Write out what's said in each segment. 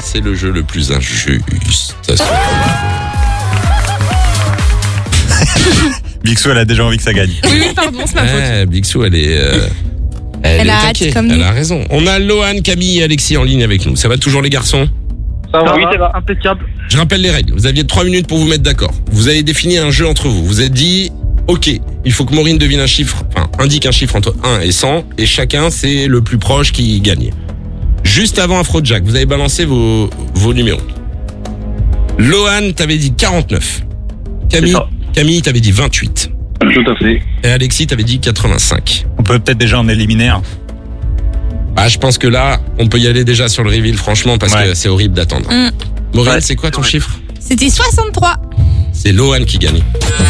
c'est le jeu le plus injuste. Bixou, elle a déjà envie que ça gagne. Oui, pardon, c'est ma faute. Bixou, elle est... Elle est a hâte, taquée. comme Elle nous. a raison. On a Lohan, Camille et Alexis en ligne avec nous. Ça va toujours les garçons? Ça va, Oui, ça va, impeccable. Je rappelle les règles. Vous aviez 3 minutes pour vous mettre d'accord. Vous avez défini un jeu entre vous. Vous êtes dit, ok, il faut que Maureen devine un chiffre, enfin, indique un chiffre entre 1 et 100, et chacun, c'est le plus proche qui gagne. Juste avant Afrojack, vous avez balancé vos numéros. Lohan, t'avais dit 49. Camille, t'avais dit 28. Tout à fait. Et Alexis, t'avais dit 85. On peut peut-être déjà en éliminer un. Ah, je pense que là, on peut y aller déjà sur le reveal, franchement, parce que c'est horrible d'attendre. Maureen, Ouais. c'est quoi ton chiffre? C'était 63. C'est Lohan qui gagne.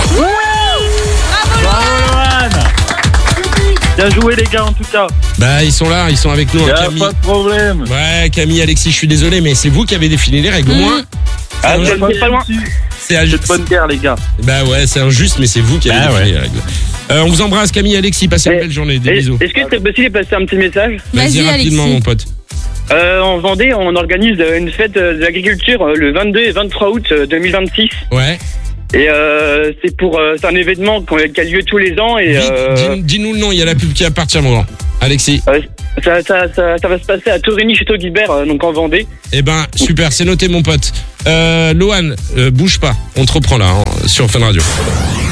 Bien joué les gars en tout cas. Bah, ils sont là, ils sont avec nous. Y'a Camille. pas de problème. Ouais, Camille, Alexis, je suis désolé, mais c'est vous qui avez défini les règles. Au moins, Ah, c'est c'est pas loin. c'est J'ai de bonne guerre les gars. Bah ouais, c'est injuste, mais c'est vous qui avez Bah défini ouais. les règles. On vous embrasse, Camille, Alexis, passez une Eh, belle journée, des bisous. Est-ce que c'est possible de passer un petit message? Vas-y Vas-y, rapidement, Alexis. mon pote. En Vendée, on organise une fête de l'agriculture le 22 et 23 août 2026. Ouais. Et c'est un événement qui a lieu tous les ans et Vite, dis-nous le nom, il y a la pub qui appartient, mon grand. Alexis. ça va se passer à Torigny chez Guibert, donc en Vendée. Eh ben, super, c'est noté, mon pote. Lohan, bouge pas. On te reprend là, sur Fun Radio.